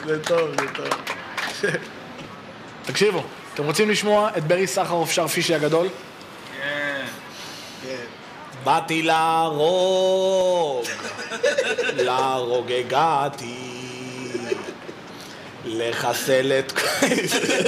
זה טוב, זה טוב. תקשיבו, אתם רוצים לשמוע את ברי סחרוף שר פישי הגדול? כן. באתי להרוג הגעתי, לחסל את...